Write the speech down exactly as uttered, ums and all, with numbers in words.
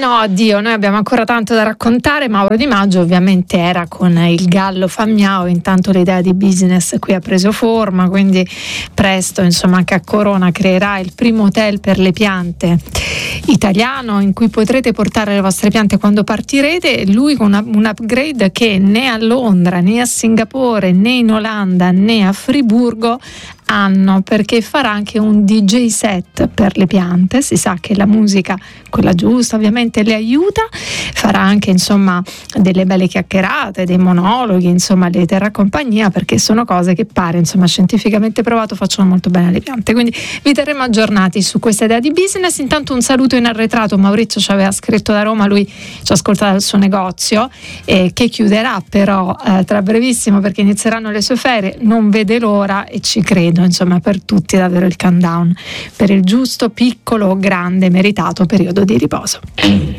no, Dio, noi abbiamo ancora tanto da raccontare. Mauro Di Maggio ovviamente era con il Gallo Famiao, intanto l'idea di business qui ha preso forma, quindi presto insomma anche a Corona creerà il primo hotel per le piante italiano in cui potrete portare le vostre piante quando partirete. Lui con una, un upgrade che né a Londra né a Singapore né in Olanda né a Friburgo hanno, perché farà anche un D J set per le piante. Si sa che la musica, quella giusta ovviamente, le aiuta. Farà anche insomma delle belle chiacchierate, dei monologhi, insomma le terrà compagnia, perché sono cose che pare insomma scientificamente provato facciano molto bene alle piante. Quindi vi terremo aggiornati su questa idea di business. Intanto un saluto in arretrato, Maurizio ci aveva scritto da Roma, lui ci ascolta dal suo negozio eh, che chiuderà però eh, tra brevissimo, perché inizieranno le sue ferie, non vede l'ora e ci credo. Insomma, per tutti è davvero il countdown per il giusto, piccolo o grande meritato periodo di riposo.